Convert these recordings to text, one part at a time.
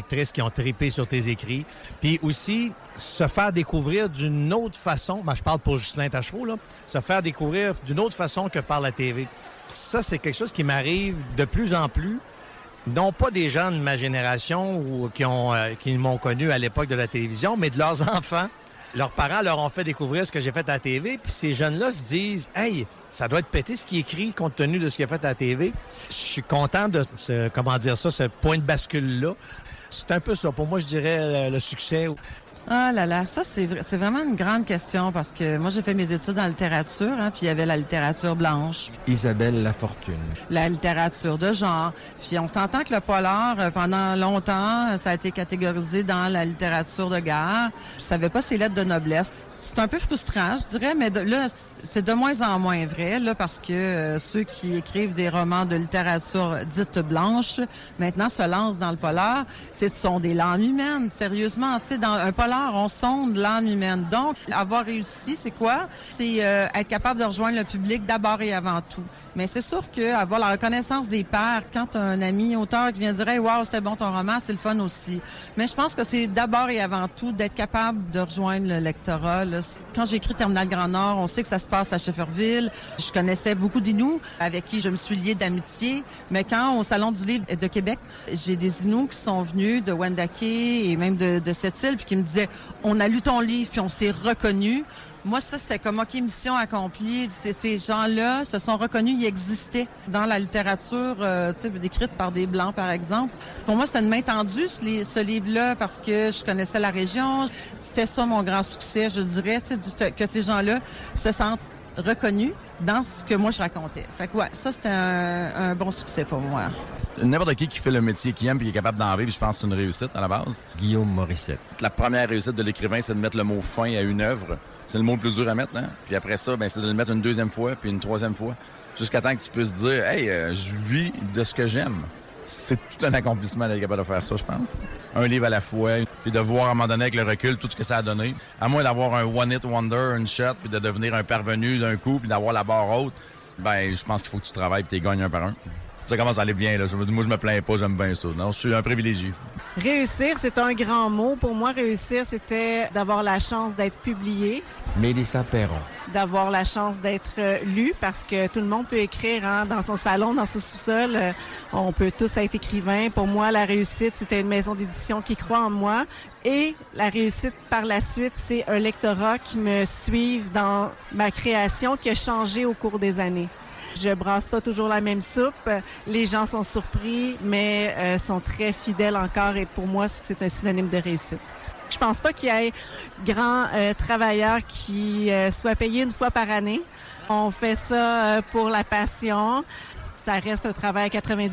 lectrices qui ont trippé sur tes écrits. Puis aussi, se faire découvrir d'une autre façon, je parle pour Ghislain Tachereau, là, se faire découvrir d'une autre façon que par la TV. Ça, c'est quelque chose qui m'arrive de plus en plus. Non pas des gens de ma génération ou qui m'ont connu à l'époque de la télévision, mais de leurs enfants. Leurs parents leur ont fait découvrir ce que j'ai fait à la TV, puis ces jeunes-là se disent « Hey, ça doit être pété ce qui est écrit compte tenu de ce qu'il a fait à la TV. » Je suis content de ce point de bascule-là. C'est un peu ça. Pour moi, je dirais le succès. Ah là là, ça c'est vraiment une grande question parce que moi j'ai fait mes études en littérature, puis il y avait la littérature blanche. Isabelle Lafortune. La littérature de genre. Puis on s'entend que le polar, pendant longtemps, ça a été catégorisé dans la littérature de guerre. Ça n'avait pas ses lettres de noblesse. C'est un peu frustrant, je dirais, mais là, c'est de moins en moins vrai, là, parce que ceux qui écrivent des romans de littérature dite blanche, maintenant se lancent dans le polar. Ce sont des l'âme humaine, sérieusement. Tu sais, dans un polar, on sonde l'âme humaine. Donc, avoir réussi, c'est quoi? C'est être capable de rejoindre le public d'abord et avant tout. Mais c'est sûr qu'avoir la reconnaissance des pairs, quand un ami auteur qui vient dire « Hey, wow, c'était bon ton roman », c'est le fun aussi. Mais je pense que c'est d'abord et avant tout d'être capable de rejoindre le lectorat. Là. Quand j'ai écrit Terminal Grand Nord, on sait que ça se passe à Shefferville. Je connaissais beaucoup d'Inuits avec qui je me suis liée d'amitié. Mais quand, au Salon du Livre de Québec, j'ai des Inuits qui sont venus de Wendake et même de cette île, puis qui me disaient « On a lu ton livre, puis on s'est reconnus ». Moi, ça, c'était comme, OK, mission accomplie. Ces gens-là se sont reconnus, ils existaient dans la littérature décrite par des Blancs, par exemple. Pour moi, c'était une main tendue, ce livre-là, parce que je connaissais la région. C'était ça, mon grand succès, je dirais, que ces gens-là se sentent reconnus dans ce que moi, je racontais. Fait que, ouais, ça, c'était un bon succès pour moi. N'importe qui fait le métier qu'il aime et qui est capable d'en vivre, je pense que c'est une réussite à la base. Guillaume Morissette. La première réussite de l'écrivain, c'est de mettre le mot « fin » à une œuvre. C'est le mot le plus dur à mettre, hein? Puis après ça, c'est de le mettre une deuxième fois, puis une troisième fois, jusqu'à temps que tu puisses dire « Hey, je vis de ce que j'aime ». C'est tout un accomplissement d'être capable de faire ça, je pense. Un livre à la fois, puis de voir à un moment donné avec le recul tout ce que ça a donné. À moins d'avoir un one-hit wonder, une shot, puis de devenir un parvenu d'un coup, puis d'avoir la barre haute, je pense qu'il faut que tu travailles et tu les gagnes un par un. Ça commence à aller bien, là. Moi, je me plains pas, j'aime bien ça. Non, je suis un privilégié. Réussir, c'est un grand mot. Pour moi, réussir, c'était d'avoir la chance d'être publié. Mélissa Perron. D'avoir la chance d'être lu, parce que tout le monde peut écrire dans son salon, dans son sous-sol. On peut tous être écrivains. Pour moi, la réussite, c'était une maison d'édition qui croit en moi. Et la réussite par la suite, c'est un lectorat qui me suive dans ma création qui a changé au cours des années. Je brasse pas toujours la même soupe. Les gens sont surpris, mais sont très fidèles encore. Et pour moi, c'est un synonyme de réussite. Je pense pas qu'il y ait grand travailleur qui soit payé une fois par année. On fait ça pour la passion. Ça reste un travail à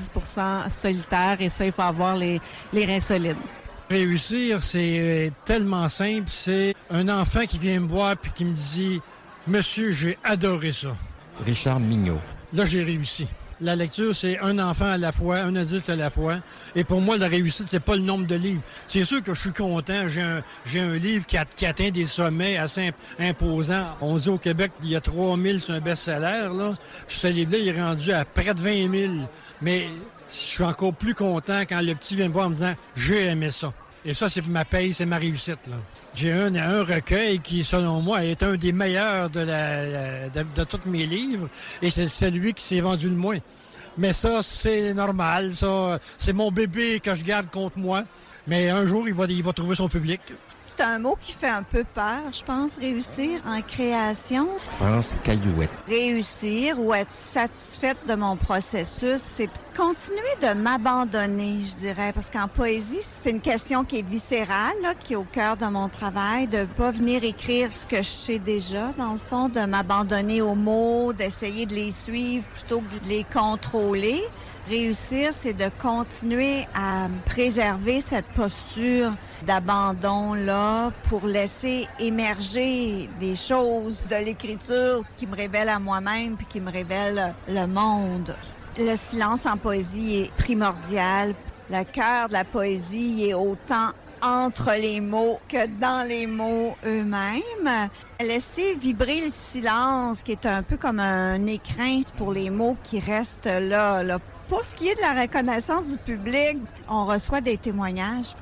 90% solitaire et ça, il faut avoir les reins solides. Réussir, c'est tellement simple. C'est un enfant qui vient me voir puis qui me dit « Monsieur, j'ai adoré ça ». Richard Mignot. Là, j'ai réussi. La lecture, c'est un enfant à la fois, un adulte à la fois. Et pour moi, la réussite, c'est pas le nombre de livres. C'est sûr que je suis content. J'ai un livre qui atteint des sommets assez imposants. On dit au Québec, il y a 3000, c'est un best-seller, là. Ce livre-là, il est rendu à près de 20 000. Mais je suis encore plus content quand le petit vient me voir en me disant « J'ai aimé ça ». Et ça, c'est ma paye, c'est ma réussite, là. J'ai un recueil qui, selon moi, est un des meilleurs de tous mes livres. Et c'est celui qui s'est vendu le moins. Mais ça, c'est normal. Ça, c'est mon bébé que je garde contre moi. Mais un jour, il va trouver son public. C'est un mot qui fait un peu peur, je pense, réussir en création. France Caillouette. Réussir ou être satisfaite de mon processus, c'est continuer de m'abandonner, je dirais, parce qu'en poésie, c'est une question qui est viscérale, là, qui est au cœur de mon travail, de pas venir écrire ce que je sais déjà, dans le fond, de m'abandonner aux mots, d'essayer de les suivre plutôt que de les contrôler. Réussir, c'est de continuer à préserver cette posture d'abandon-là pour laisser émerger des choses de l'écriture qui me révèlent à moi-même puis qui me révèlent le monde. Le silence en poésie est primordial. Le cœur de la poésie est autant entre les mots que dans les mots eux-mêmes. Laisser vibrer le silence, qui est un peu comme un écrin pour les mots qui restent là. Pour ce qui est de la reconnaissance du public, on reçoit des témoignages